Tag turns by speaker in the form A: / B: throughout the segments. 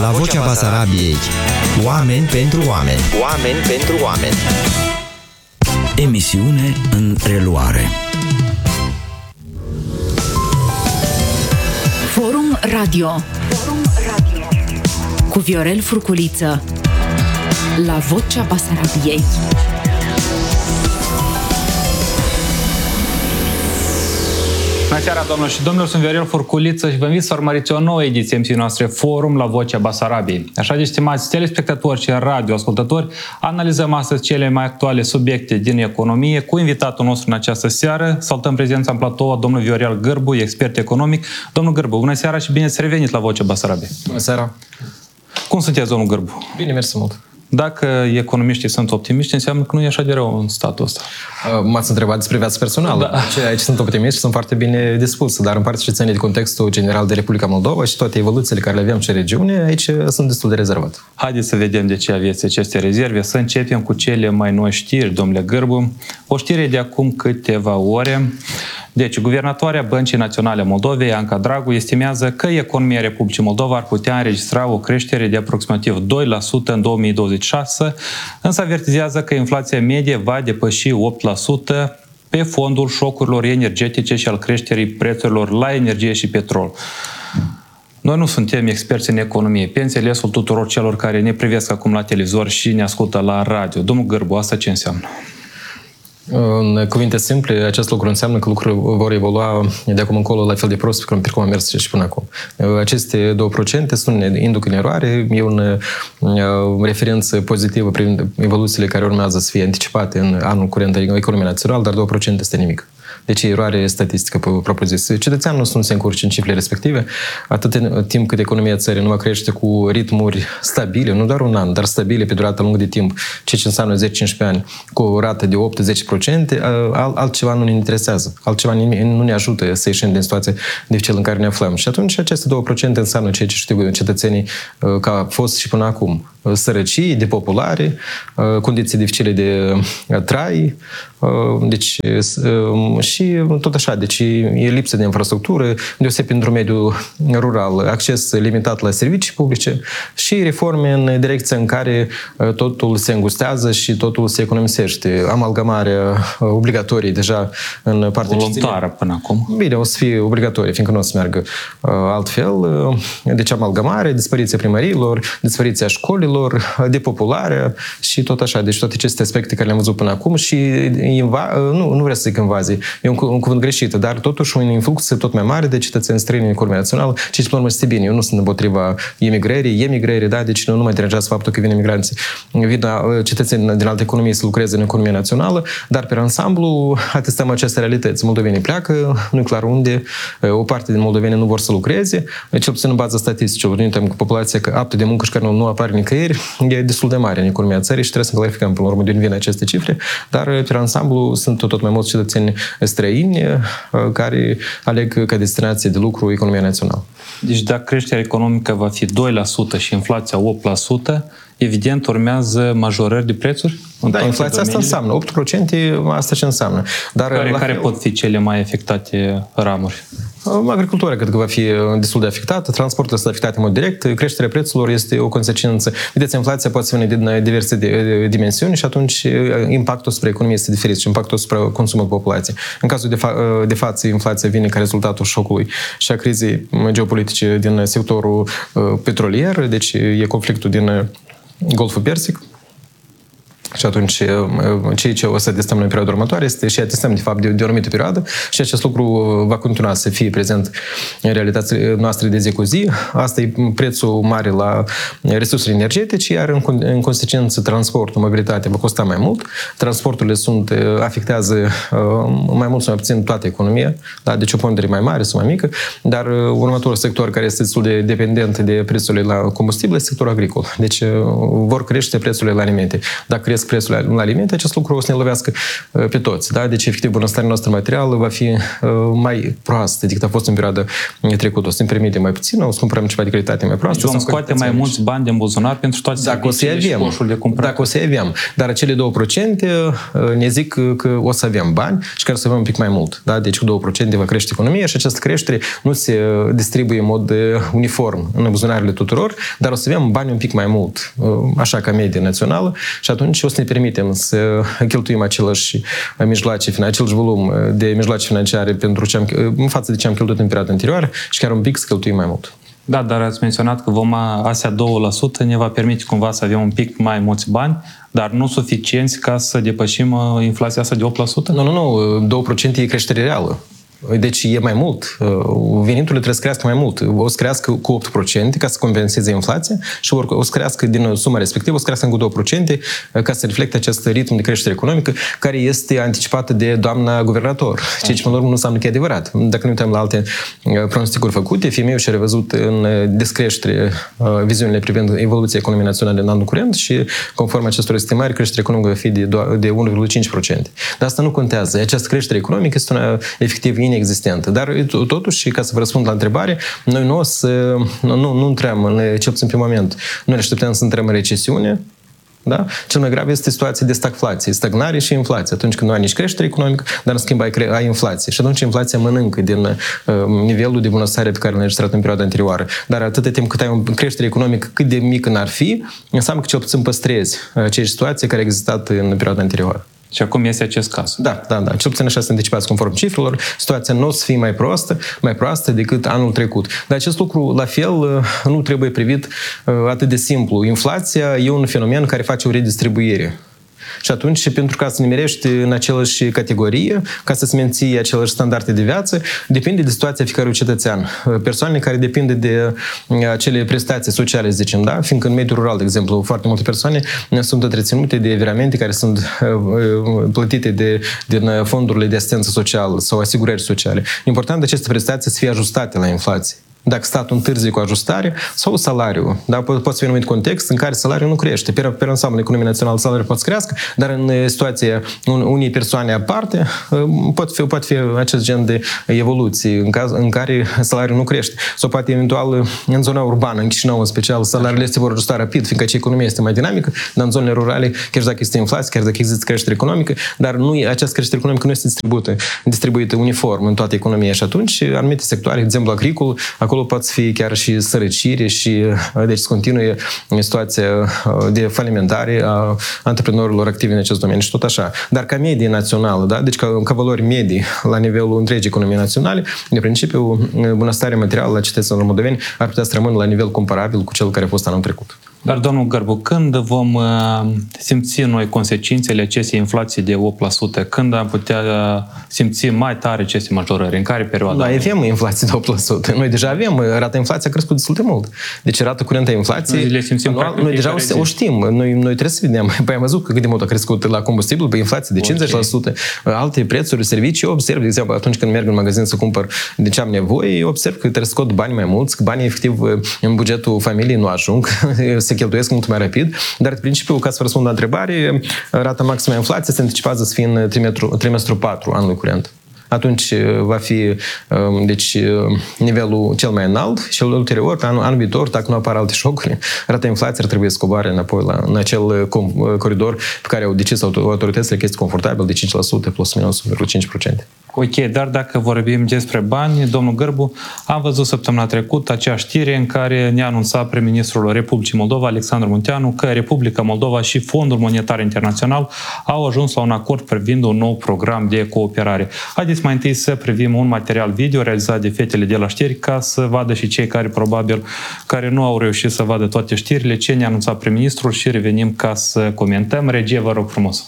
A: La Vocea Basarabiei. Oameni pentru oameni. Oameni pentru oameni.
B: Emisiune în reluare.
C: Forum Radio. Cu Viorel Furculiță. La Vocea Basarabiei.
D: Bună seara, doamnelor și domnilor, sunt Viorel Furculiță și vă invit să urmăriți o nouă ediție emisiunii noastre Forum la Vocea Basarabiei. Așa de, stimați telespectatori și radioascultători, analizăm astăzi cele mai actuale subiecte din economie cu invitatul nostru în această seară. Salutăm prezența în platou a domnul Viorel Gârbu, expert economic. Domnul Gârbu, bună seara și bine ați revenit la Vocea Basarabiei.
E: Bună seara.
D: Cum sunteți, domnul Gârbu?
E: Bine, mersi mult.
D: Dacă economiștii sunt optimiști, înseamnă că nu e așa de rău în statul ăsta.
E: M-ați întrebat despre viața personală. Da. Aici sunt optimiști și sunt foarte bine dispus, dar în parte și ține de contextul general de Republica Moldova și toate evoluțiile care le avem și în regiune, aici sunt destul de rezervat.
D: Haideți să vedem de ce aveți aceste rezerve. Să începem cu cele mai noi știri, domnule Gârbu. O știre de acum câteva ore. Deci, guvernatoarea Băncii Naționale Moldovei, Anca Dragu, estimează că economia Republicii Moldova ar putea înregistra o creștere de aproximativ 2% în 2026, însă avertizează că inflația medie va depăși 8% pe fondul șocurilor energetice și al creșterii prețurilor la energie și petrol. Noi nu suntem experți în economie. Pe înțelesul tuturor celor care ne privesc acum la televizor și ne ascultă la radio. Domnul Gârbu, asta ce înseamnă?
E: În cuvinte simple, acest lucru înseamnă că lucrurile vor evolua de acum încolo la fel de prost pe cum a mers și până acum. Aceste 2% ne induc în eroare, e o referință pozitivă privind evoluțiile care urmează să fie anticipate în anul curent în economia națională, dar 2% este nimic. Deci e eroare statistică propriu-zis. Cetățeanul nu se încurci în cifrele respective, atât timp cât economia țării nu va crește cu ritmuri stabile, nu doar un an, dar stabile pe durată lungă de timp, ceea ce înseamnă 10-15 ani, cu o rată de 8-10%, altceva nu ne interesează. Altceva nu ne ajută să ieșim din situația dificilă în care ne aflăm. Și atunci aceste 2% înseamnă ceea ce știu cetățenii că a fost și până acum. Sărăcie, depopulare, condiții dificile de trai, deci și tot așa, deci e lipsă de infrastructură, deosebit într-un mediu rural, acces limitat la servicii publice și reforme în direcția în care totul se îngustează și totul se economisește. Amalgamarea obligatorie deja în partea
D: voluntară până acum.
E: Bine, o să fie obligatorie, fiindcă nu o să meargă altfel. Deci amalgamare, dispariția primăriilor, dispariția școlilor, depopularea și tot așa. Deci toate aceste aspecte care le-am văzut până acum și nu vreau să zic invazie, e un cuvânt greșit, dar totuși un influx tot mai mare de cetățeni străini în economia națională, ceea ce, este bine. Eu nu sunt împotriva emigrării, da, deci nu mă deranjează faptul că vin emigranții. Vin cetățeni din alte economii să lucreze în economia națională, dar pe ansamblu atestăm aceste realități. Moldovenii pleacă, nu e clar unde, o parte din moldoveni nu vor să lucreze, cel puțin în baza statisticilor, nu uităm că populația aptă de muncă și care nu apare nicăieri, e destul de mare în economia țării și trebuie să clarificăm până la urmă de unde vin aceste cifre, dar pe ansamblu sunt tot mai mulți cetățeni străini care aleg ca destinație de lucru economia națională.
D: Deci dacă creșterea economică va fi 2% și inflația 8%, evident urmează majorări de prețuri?
E: Da, inflația asta înseamnă. 8% asta ce înseamnă. Dar
D: care pot fi cele mai afectate ramuri?
E: Agricultura cred că va fi destul de afectată, transportul este afectat în mod direct, creșterea prețurilor este o consecință. Vedeți, inflația poate să vină din diverse dimensiuni și atunci impactul asupra economiei este diferit și impactul asupra consumului populației. În cazul de față, inflația vine ca rezultatul șocului și a crizei geopolitice din sectorul petrolier, deci e conflictul din Golful Persic. Și atunci, ceea ce o să testăm în perioada următoare este și atestăm, de fapt, de o anumită perioadă și acest lucru va continua să fie prezent în realitățile noastre de zi cu zi. Asta e prețul mare la resursele energetice, iar în consecință transportul, mobilitatea va costa mai mult. Transporturile afectează mai mult sau mai puțin toată economia, da? Deci o pondere mai mare sau mai mică, dar următorul sector care este destul de dependent de prețurile la combustibil este sectorul agricol. Deci vor crește prețurile la alimente. Dacă cresc cresc prețurile la alimente, acest lucru o să ne lovească pe toți. Da? Deci, efectiv, bunăstarea noastră materială va fi mai proastă decât a fost în perioada trecută. O să ne permite mai puțin, o să cumpărăm ceva de calitate mai proastă.
D: Vom scoate mai mulți bani din buzunar pentru toate serviciile și coșul de cumpărat.
E: Dacă o să avem. Dar acele 2% ne zic că o să avem bani și că o să avem un pic mai mult. Da? Deci cu 2% va crește economia și această creștere nu se distribuie în mod uniform în buzunarele tuturor, dar o să avem bani un pic mai mult, așa ca medie națională, și atunci o să ne permitem să cheltuim același volum de mijloace financiare în față de ce am cheltuit în perioada anterioară și chiar un pic să cheltuim mai mult.
D: Da, dar ați menționat că asea 2% ne va permite cumva să avem un pic mai mulți bani, dar nu suficienți ca să depășim inflația asta de 8%?
E: Nu, 2% e creștere reală. Deci e mai mult. Veniturile trebuie să crească mai mult. O să crească cu 8% ca să compenseze inflația și o să crească din suma respectivă, o să crească cu 2% ca să reflecte acest ritm de creștere economică care este anticipată de doamna guvernator. Ceea ce, până la urmă, nu înseamnă că e adevărat. Dacă ne uităm la alte pronosticuri făcute, FMI și-a revăzut în descreștere viziunile privind evoluția economiei naționale în anul curent și, conform acestor estimări, creșterea economică va fi de 1,5%. Dar asta nu contează. Această creștere economică este una efectiv inexistentă. Dar totuși, ca să vă răspund la întrebare, noi nu intrăm, cel puțin pe moment, nu ne așteptăm să intrăm în recesiune. Da? Cel mai grav este situația de stagflație, stagnare și inflație. Atunci când nu ai nici creștere economică, dar în schimb ai inflație. Și atunci inflația mănâncă din nivelul de bunăstare pe care l-ai înregistrat în perioada anterioară. Dar atâta timp cât ai o creștere economică cât de mică n-ar fi, înseamnă că cel puțin păstrezi aceeași situație care a existat în perioada anterioară.
D: Și acum este acest caz.
E: Da. Cel puțin așa se anticipați conform cifrelor. Situația nu o să fie mai proastă decât anul trecut. Dar acest lucru, la fel, nu trebuie privit atât de simplu. Inflația e un fenomen care face o redistribuire. Și atunci, pentru ca să ne merești în același categorie, ca să-ți menții aceleași standarde de viață, depinde de situația fiecărui cetățean. Persoane care depind de acele prestații sociale, zicem, da? Fiindcă în mediul rural, de exemplu, foarte multe persoane sunt întreținute de viramente care sunt plătite din fondurile de asistență socială sau asigurări sociale. Important aceste prestații să fie ajustate la inflație. Dacă statul întârzie cu ajustare sau salariul. Da? Poate fi un anumit context în care salariul nu crește. Pe ansamblu în economia națională salariul poate să crească, dar în situația unei persoane aparte poate fi acest gen de evoluții în care salariul nu crește. Sau poate eventual în zona urbană, în Chișinău în special, salariile se vor ajusta rapid, fiindcă economia este mai dinamică, dar în zonele rurale, chiar dacă este inflație, chiar dacă există creștere economică, dar această creștere economică nu este distribuită uniform în toată economia și atunci anumite sectoare, de exemplu agricol, acolo poate fi chiar și sărăcire și deci se continuă situația de falimentare a antreprenorilor activi în acest domeniu și tot așa. Dar ca medie națională, da? Deci ca valori medii la nivelul întregii economii naționale, de principiu, bunăstarea materială la cetățenilor moldoveni ar putea să rămână la nivel comparabil cu cel care a fost anul trecut.
D: Dar, domnul Gărbu, când vom simți noi consecințele acestei inflații de 8%? Când am putea simți mai tare aceste majorări? În care perioadă?
E: Noi avem inflație de 8%. Noi deja avem. Rata inflației a crescut destul de mult. Deci rata curentă a inflației... Noi deja o știm. Noi trebuie să vedem. Păi am văzut că cât de mult a crescut la combustibil, pe inflație de 50%. Alte prețuri, servicii, eu observ, de exemplu, atunci când merg în magazin să cumpăr de ce am nevoie, eu observ că trebuie să scot bani mai mulți, că banii efectiv în bugetul familiei nu ajung, se cheltuiesc mult mai rapid, dar, în principiu, ca să vă răspund la întrebare, rata maximă a inflației se anticipează să fie în trimestrul 4 anului curent. Atunci va fi deci, nivelul cel mai înalt și ulterior, pe anul viitor, dacă nu apar alte șocuri, rata inflației ar trebui să coboare înapoi în acel coridor pe care au decis autoritățile că este confortabil de 5% plus minus 5%.
D: Ok, dar dacă vorbim despre bani, domnul Gărbu, am văzut săptămâna trecută acea știre în care ne-a anunțat prim-ministrul Republicii Moldova, Alexandru Munteanu, că Republica Moldova și Fondul Monetar Internațional au ajuns la un acord privind un nou program de cooperare. Haideți mai întâi să privim un material video realizat de fetele de la știri ca să vadă și cei care probabil nu au reușit să vadă toate știrile, ce ne-a anunțat prim-ministrul și revenim ca să comentăm. Regie, vă rog frumos!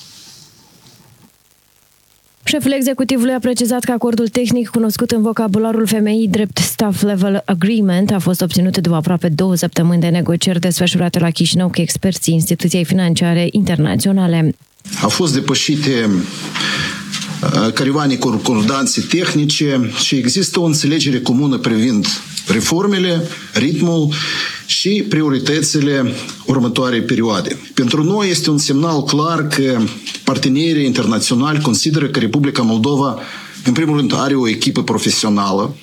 F: Șeful executivului a precizat că acordul tehnic cunoscut în vocabularul FMI drept Staff Level Agreement a fost obținut după aproape 2 săptămâni de negocieri desfășurate la Chișinău cu experții instituției financiare internaționale.
G: Au fost depășite careva neconcordanțe tehnice și există o înțelegere comună privind reformele, ritmul și prioritățile următoarei perioade. Pentru noi este un semnal clar că partenerii internaționali consideră că Republica Moldova, în primul rând, are o echipă profesională,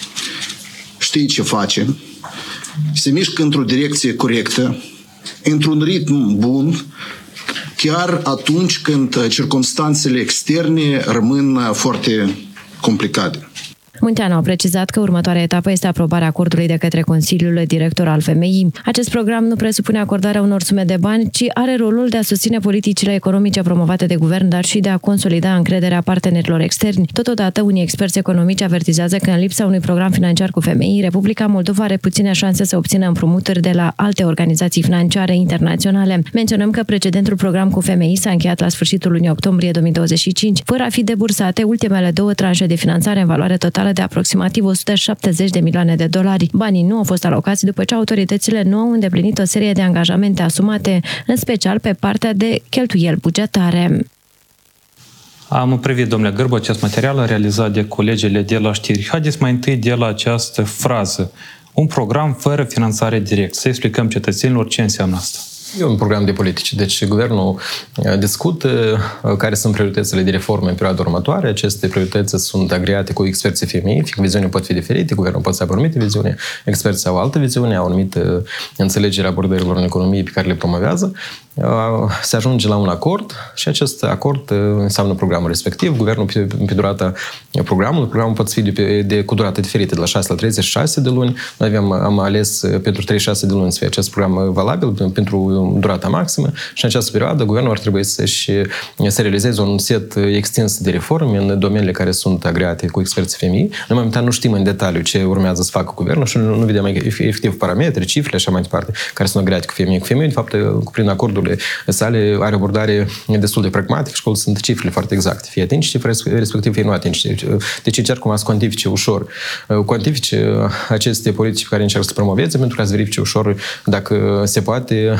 G: știe ce face, se mișcă într-o direcție corectă, într-un ritm bun, chiar atunci când circumstanțele externe rămân foarte complicate.
F: Munteanu a precizat că următoarea etapă este aprobarea acordului de către Consiliul Director al FMI. Acest program nu presupune acordarea unor sume de bani, ci are rolul de a susține politicile economice promovate de guvern, dar și de a consolida încrederea partenerilor externi. Totodată, unii experți economici avertizează că în lipsa unui program financiar cu FMI, Republica Moldova are puține șanse să obțină împrumuturi de la alte organizații financiare internaționale. Menționăm că precedentul program cu FMI s-a încheiat la sfârșitul lunii octombrie 2025, fără a fi debursate ultimele 2 tranșe de finanțare în valoare totală de aproximativ 170 de milioane de dolari. Banii nu au fost alocați după ce autoritățile nu au îndeplinit o serie de angajamente asumate, în special pe partea de cheltuieli bugetare.
D: Am privit, domnule Gârbu, acest material realizat de colegele de la știri. Haideți mai întâi de la această frază. Un program fără finanțare direct. Să explicăm cetățenilor ce înseamnă asta.
E: E un program de politici. Deci guvernul discută care sunt prioritățile de reformă în perioada următoare. Aceste priorități sunt agreate cu experții FMI, fiindcă viziunile pot fi diferite, guvernul poate să aibă o anumită viziune, experții au altă viziune, au o anumită înțelegere a abordărilor în economie pe care le promovează. Se ajunge la un acord și acest acord înseamnă programul respectiv. Guvernul pe durata programul poate fi cu durată diferită, de la 6 la 36 de luni. Noi am ales pentru 36 de luni să fie acest program valabil pentru durata maximă și în această perioadă guvernul ar trebui să realizeze un set extins de reforme în domeniile care sunt agreate cu experții FMI. Noi momentan nu știm în detaliu ce urmează să facă guvernul și nu vedem efectiv parametri, cifre și așa mai departe, care sunt agreate cu FMI. Cu FMI, de fapt, prin acordurile sale, are o abordare destul de pragmatică și acolo sunt cifrele foarte exacte. Fie atingi cifre, respectiv fie nu atingi. Deci încerc cumva să cuantifice ușor. Cuantifice aceste politici pe care încerc să promoveze pentru ca să verifice ușor dacă se poate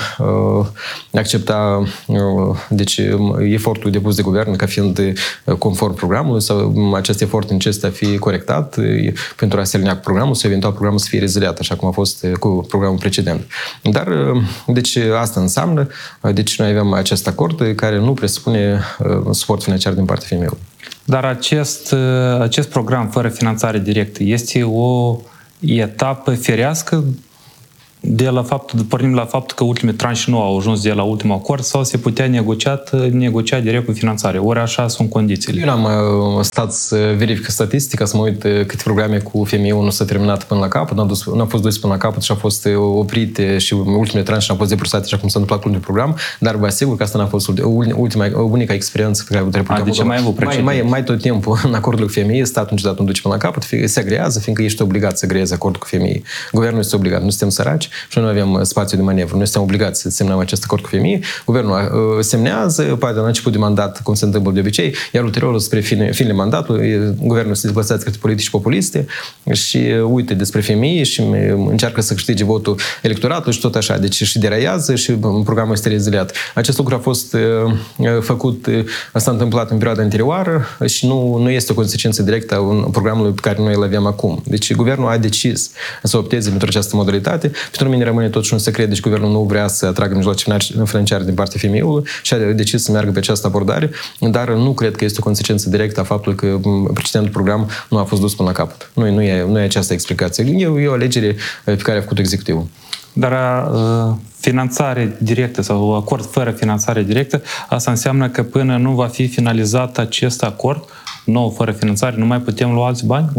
E: accepta deci, efortul depus de guvern ca fiind conform programului sau acest efort necesită a fi corectat pentru a se alinea cu programul sau eventual programul să fie reziliat, așa cum a fost cu programul precedent. Dar, deci, asta înseamnă, deci noi avem acest acord care nu presupune suport financiar din partea FMI-ului.
D: Dar acest program fără finanțare directă este o etapă firească pornim la faptul că ultimele tranșe nu au ajuns de la ultimul acord sau se putea negocia direct cu finanțare? Ori așa sunt condițiile?
E: Eu n-am stat să verific statistica, să mă uit câte programe cu FMI-ul nu s-a terminat până la capăt, n-au fost duse până la capăt și au fost oprite și ultimele tranșe au fost debursate, așa cum s-a întâmplat cu ultimul program, dar vă asigur că asta n-a fost unica experiență pe care a avut Republica Moldova. Mai tot timpul în acordul cu FMI, statul niciodată nu duce până la capăt, se agrează, fiindcă ești obligat să agreezi acordul cu FMI. Guvernul este obligat, nu suntem săraci și noi nu avem spațiu de manevră. Noi suntem obligați să semnăm acest acord cu FMI. Guvernul semnează, poate la început de mandat, cum se întâmplă de obicei, iar ulterior, spre finele mandatului, guvernul se deplasează către politici populiste și uite despre FMI și încearcă să câștige votul electoratului și tot așa. Deci și deraiază și programul este reziliat. Acest lucru a fost făcut, s-a întâmplat în perioada anterioară și nu este o consecință directă a programului pe care noi îl avem acum. Deci guvernul a decis să opteze pentru această modalitate. Pentru mine rămâne totuși un secret, deci guvernul nu vrea să atragă mijloace financiare din partea FMI-ului și a decis să meargă pe această abordare, dar nu cred că este o consecință directă a faptului că precedentul program nu a fost dus până la capăt. Nu e această explicație. E o alegere pe care a făcut executivul.
D: Dar finanțare directă sau acord fără finanțare directă, asta înseamnă că până nu va fi finalizat acest acord nou, fără finanțare, nu mai putem lua alți bani?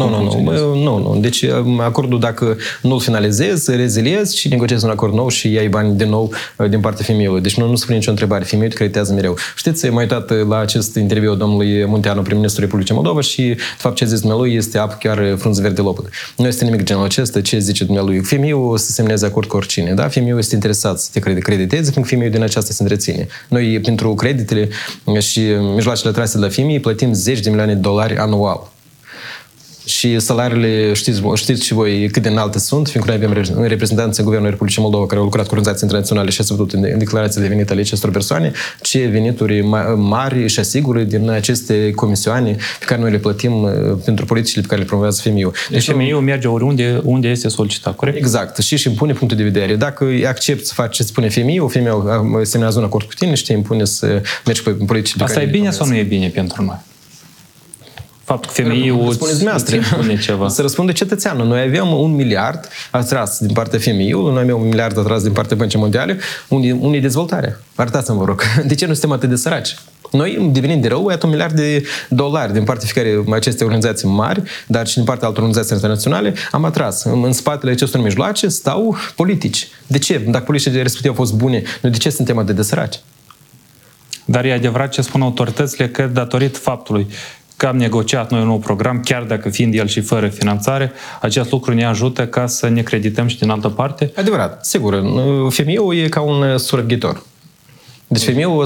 E: Nu. Deci acordul, dacă nu-l finalizezi, reziliezi și negociezi un acord nou și iei bani din nou din partea FMI-ului. Deci nu se pune nicio întrebare. FMI-ul creditează mereu. Știți, m-am uitat la acest interviu domnului Munteanu, prim-ministrul Republicii Moldova și, de fapt, ce a zis dumnealui este apă chiar frunză verde lopătă. Nu este nimic genul acesta. Ce zice dumnealui? FMI-ul să semneze acord cu oricine. Da? FMI-ul este interesat să te crediteze, fiindcă FMI-ul din aceasta se întreține. Noi, pentru creditele și mijloacele trase de la FMI, plătim $10 de milioane anual. Și salariile, știți și voi cât de înalte sunt, fiindcă noi avem reprezentanți în Guvernul Republicii Moldova care au lucrat cu organizații internaționale și ați văzut în declarațiile de venit ale acestor persoane ce venituri mari și asigură din aceste comisioane pe care noi le plătim pentru politicile pe care le promovează FMI-ul.
D: Deci FMI-ul merge oriunde unde este solicitat, corect?
E: Exact. Și impune punctul de vedere. Dacă accepti să faci ce spune FMI-ul, FMI-ul semnează un acord cu tine și te impune să mergi pe politicile pe care
D: Asta e bine sau nu e bine pentru noi? Faptul că FMI-ul îți impune ceva.
E: Să răspunde cetățeanul. Noi avem 1 miliard atras din partea FMI-ului, noi avem 1 miliard atras din partea Băncii Mondiale. Unde e dezvoltarea? Arătați-mi, vă rog. De ce nu suntem atât de săraci? Noi, devenind de rău, iată $1 miliard din partea fiecare aceste organizații mari, dar și din partea altor organizații internaționale, am atras. În spatele acestor mijloace stau politici. De ce? Dacă politicile respective au fost bune, noi de ce suntem atât de săraci?
D: Dar e adevărat ce spun autoritățile că datorită faptului că am negociat noi un nou program, chiar dacă fiind el și fără finanțare, acest lucru ne ajută ca să ne credităm și din altă parte?
E: Adevărat, sigur. FMI-ul e ca un surghitor. Deci FMI-ul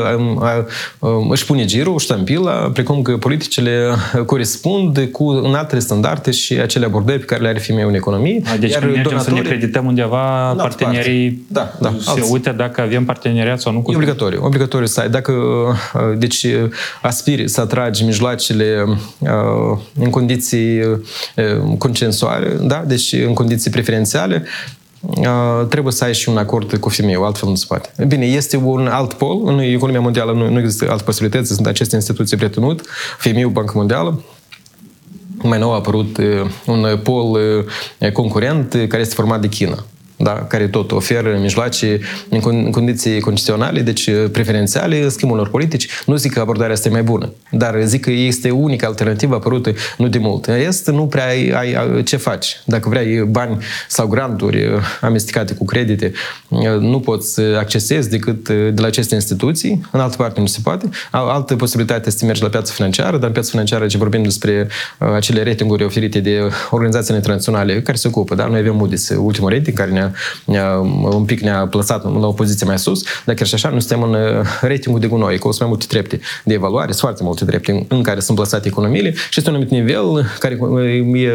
E: își pune girul, ștampila, precum că politicile corespund cu înaltele standarde și acele abordări pe care le are FMI-ul în economie.
D: Deci când mergem să ne credităm undeva, partenerii se uită dacă avem parteneriat sau nu cu...
E: E obligatoriu să ai. Dacă deci aspiri să atragi mijloacele în condiții consensuale, da? Deci în condiții preferențiale, trebuie să ai și un acord cu FMI-ul, altfel nu se poate. Bine, este un alt pol, în economia mondială nu există alte posibilități, sunt aceste instituții retenute, FMI-ul, Banca Mondială. Mai nou a apărut un pol concurent care este format de China, da? Care tot oferă mijloace în condiții condiționale, deci preferențiale, schimbul unor politici. Nu zic că abordarea asta e mai bună, dar zic că este unica alternativă apărută nu de mult. În rest, nu prea ai ce faci. Dacă vrei bani sau granturi amestecate cu credite, nu poți să accesezi decât de la aceste instituții. În altă parte nu se poate. Altă posibilitate este să mergi la piața financiară, dar în piața financiară ce vorbim despre acele ratinguri oferite de organizațiile internaționale care se ocupă. Da? Noi avem Moody's, ultimul rating, care ne-a plasat la o poziție mai sus, dar chiar și așa, noi suntem în ratingul de gunoi, că o să mai multe trepte de evaluare, sunt foarte multe trepte în care sunt plasate economiile și este un anumit nivel care e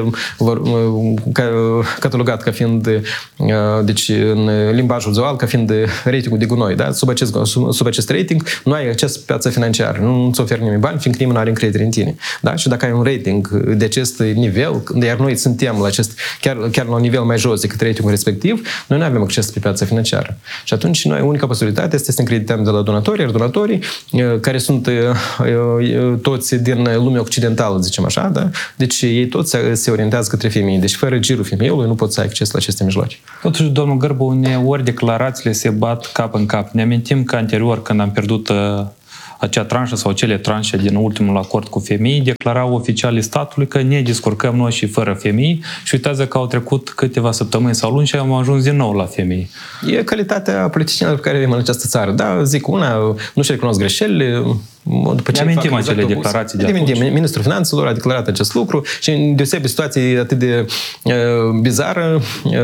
E: catalogat ca fiind, deci în limbajul uzual, ca fiind ratingul de gunoi. Da? Sub acest rating nu ai acces pe piața financiară, nu-ți oferi nimeni bani, fiindcă nimeni nu are încredere în tine. Da? Și dacă ai un rating de acest nivel, iar noi suntem la acest, chiar la un nivel mai jos decât ratingul respectiv, noi nu avem acces pe piața financiară. Și atunci noi, unica posibilitate este să ne credităm de la donatori, iar donatorii, care sunt toți din lumea occidentală, zicem așa, da? Deci ei toți se orientează către FMI. Deci fără girul FMI-ului nu poți să ai acces la aceste mijloace.
D: Totuși, domnul Gârbu, uneori declarațiile se bat cap în cap. Ne amintim că anterior, când am pierdut acea tranșă sau cele tranșe din ultimul acord cu FMI, declarau oficialii statului că ne descurcăm noi și fără FMI și uitați că au trecut câteva săptămâni sau luni și am ajuns din nou la FMI.
E: E calitatea politicienilor pe care avem în această țară. Da, zic una, nu-și recunosc greșelile. După ce
D: amintim acele declarații de atunci.
E: Ministrul Finanțelor a declarat acest lucru și în deosebi situație atât de bizară,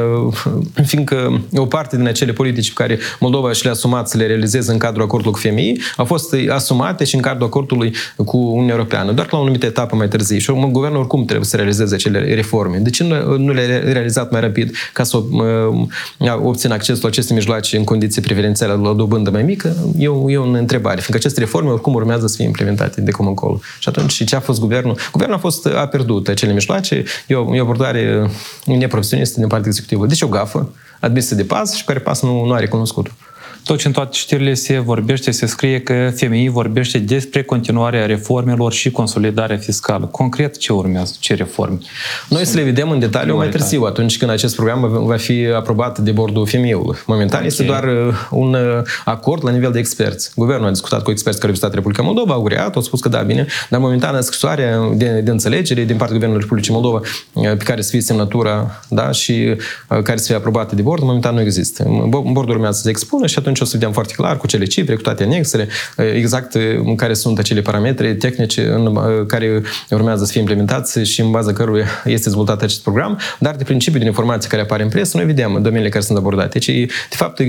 E: fiindcă o parte din acele politici pe care Moldova și le-a asumat să le realizeze în cadrul acordului cu FMI au fost asumate și în cadrul acordului cu Uniunea Europeană, doar la o anumită etapă mai târziu. Și guvernul oricum trebuie să realizeze acele reforme. De ce nu le-a realizat mai rapid ca să obțină accesul la aceste mijloace în condiții preferențiale la o dobândă mai mică? E o întrebare, fiindcă aceste reforme oricum urmează să fie implementate de acum încolo. Și atunci ce a fost guvernul? Guvernul a pierdut acele mijloace, e o abordare neprofesionistă din partea executivă. Deci o gafă admisă de PAS și care PAS nu a recunoscut-o.
D: Tot în toate știrile se scrie că FMI vorbește despre continuarea reformelor și consolidarea fiscală. Concret, ce urmează? Ce reforme?
E: Noi să le vedem în detaliu mai târziu, atunci când acest program va fi aprobat de bordul FMI-ului. Momentan este doar un acord la nivel de experți. Guvernul a discutat cu experți care au vizitat Republica Moldova, au agreat, au spus că da, bine, dar momentan scrisoarea de înțelegere din partea Guvernului Republicii Moldova pe care să fie semnătura, da, și care să fie aprobată de bord, momentan nu există. Bordul urmează să se expună și atunci o să vedem foarte clar cu cele cifre, cu toate anexele, exact care sunt acele parametri tehnice în care urmează să fie implementați și în baza căruia este dezvoltat acest program, dar de principiu din informații care apar în presă, noi vedem domeniile care sunt abordate. Deci, de fapt,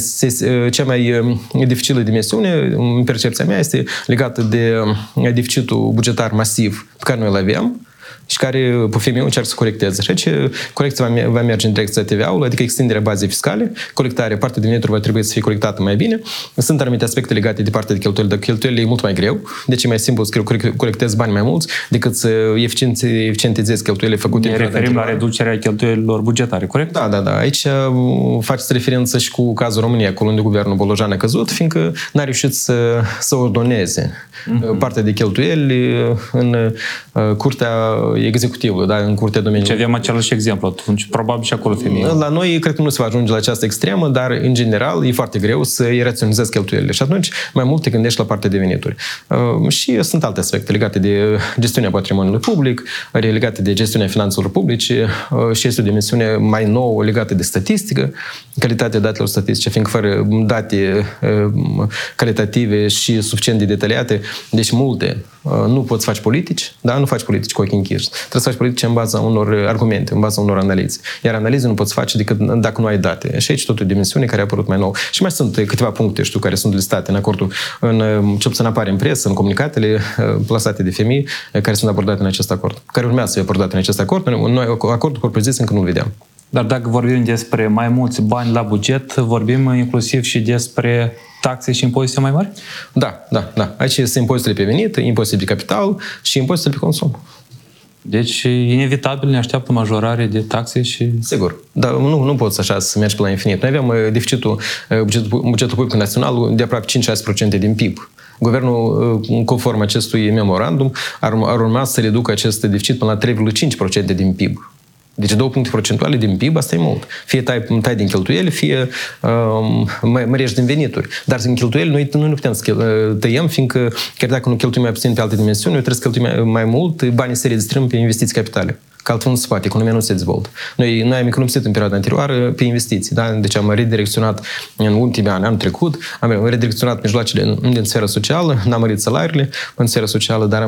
E: cea mai dificilă dimensiune, în percepția mea, este legată de deficitul bugetar masiv pe care noi îl avem și care pe FMI încearcă să corecteze. Și aici corecția va merge în direcția TVA-ului, adică extinderea bazei fiscale, colectarea, partea de venituri va trebui să fie colectată mai bine. Sunt anumite aspecte legate de partea de cheltuieli, dar cheltuielile e mult mai greu, deci e mai simplu să colectezi bani mai mulți decât să eficientizezi cheltuielile făcute.
D: Ne referim la reducerea cheltuielilor bugetare, corect?
E: Da. Aici faceți referință și cu cazul României, acolo unde guvernul Bolojan a căzut, fiindcă n-a reușit să ordoneze partea de cheltuieli în curtea executivă, da, în curtea domeniului.
D: Deci avem același exemplu, atunci probabil și acolo femeie.
E: La noi cred că nu se va ajunge la această extremă, dar în general e foarte greu să raționalizezi cheltuielile și atunci mai mult te gândești la partea de venituri. Și sunt alte aspecte legate de gestiunea patrimoniului public, legate de gestiunea finanțelor publice și este o dimensiune mai nouă legată de statistică, calitatea datelor statistice, fiindcă fără date calitative și suficient de detaliate, deci multe, nu poți face politici, da? Nu faci politici cu ochii închiși. Trebuie să faci politici în baza unor argumente, în baza unor analize. Iar analize nu poți face decât dacă nu ai date. Și aici tot o dimensiune care a apărut mai nou. Și mai sunt câteva puncte, care sunt listate în acordul, ce puțin apare în presă, în comunicatele plasate de femei, care sunt abordate în acest acord. Care urmează să fie abordate în acest acord. Noi acordul propriu-zis încă nu-l vedeam.
D: Dar dacă vorbim despre mai mulți bani la buget, vorbim inclusiv și despre taxe și impozite mai mari? Da. Aici sunt impozitele pe venit, impozitele pe capital și impozitele pe consum. Deci, inevitabil ne așteaptă majorare de taxe și...
E: Sigur, dar nu poți așa să mergi pe la infinit. Noi avem deficitul bugetul public național de aproape 5-6% din PIB. Guvernul, conform acestui memorandum, ar urma să reducă acest deficit până la 3,5% din PIB. Deci 2 puncte procentuale din PIB, asta e mult. Fie tai din cheltuieli, fie mărești din venituri. Dar din cheltuieli noi nu putem să tăiem, fiindcă chiar dacă nu cheltuim mai puțin pe alte dimensiuni, noi trebuie să cheltuim mai mult, banii se redistribuie pe investiții capitale. Că altfel nu se poate, economia nu se dezvoltă. Noi am economisit în perioada anterioară pe investiții, da? Deci am redirecționat în ultimii ani, anul trecut, am redirecționat mijloacele din sfera socială, n-am mărit salariile în sfera socială, dar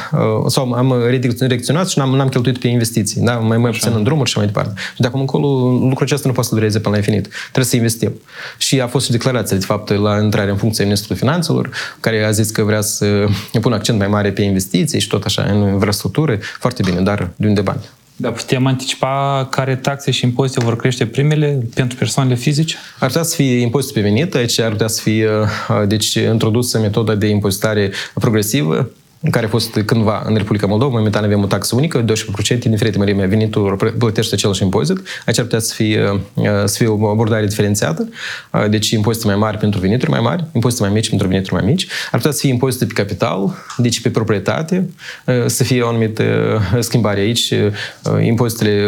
E: am redirecționat și n-am cheltuit pe investiții, da? Mai puțin în drumuri și mai departe. Și de acum încolo lucrul acesta nu poate să dureze până la infinit. Trebuie să investim. Și a fost și declarația, de fapt, la intrarea în funcție a Ministrului Finanțelor, care a zis că vrea să pună accent mai mare pe investiții și tot așa, în infrastructură. Foarte bine, dar de unde bani?
D: Dar putem anticipa care taxe și impozite vor crește primele pentru persoanele fizice?
E: Ar putea să fie impozit pe venit, aici ar putea să fie introdusă metoda de impozitare progresivă, care a fost cândva în Republica Moldova. Momentan avem o taxă unică, 12%, indiferent mărimea venitului, plătește același impozit. Aici ar putea să fie o abordare diferențiată, deci impozite mai mari pentru venituri mai mari, impozite mai mici pentru venituri mai mici. Ar putea să fie impozite pe capital, deci pe proprietate, să fie o anumită schimbare aici, impozitele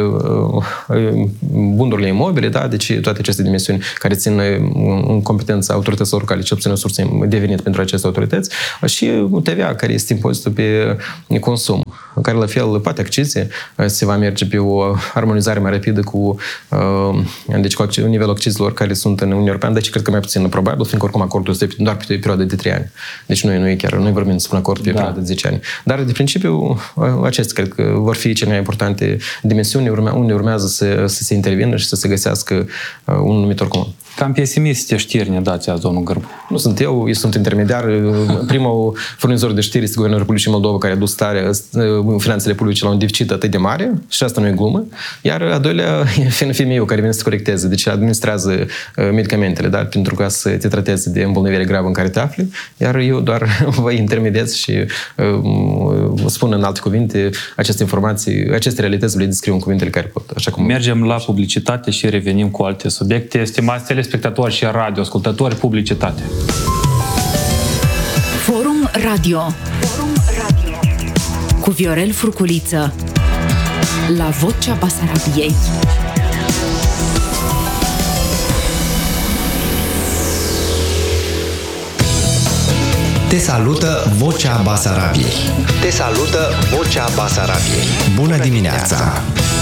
E: bunurile imobile, da? Deci toate aceste dimensiuni care țin în competența autorităților locale, cel puțin o sursă de venit pentru aceste autorități, și TVA, care este impozitul pe consum, care la fel poate accize, se va merge pe o armonizare mai rapidă cu nivelul accizelor care sunt în Uniunea Europeană, deci cred că mai puțin probabil, fiindcă oricum acordul este doar pe perioada de 3 ani. Deci nu e chiar, noi vorbim despre un acord pe perioada de 10 ani. Dar de principiu, acestea cred că vor fi cele mai importante dimensiuni unde urmează să se intervină și să se găsească un numitor comun.
D: Cam pesimiste știri ne dați azi, domnul Gârbu.
E: Nu sunt eu sunt intermediar. Primul furnizor de știri este Guvernul Republicii Moldova, care a dus finanțele publice la un deficit atât de mare, și asta nu e glumă. Iar a doilea e FMI-ul, care vine să corecteze, deci administrează medicamentele, da? Pentru ca să te trateze de îmbolnăvire gravă în care te afli, iar eu doar vă intermediez și spun în alte cuvinte aceste informații, aceste realități le descriu în cuvintele care pot. Așa cum
D: mergem la publicitate și revenim cu alte subiecte. Stimați telespectatori și radioascultători, publicitate.
C: Forum Radio cu Viorel Furculiță la Vocea Basarabiei.
A: Te salută Vocea Basarabiei. Te salută Vocea Basarabiei. Bună dimineața!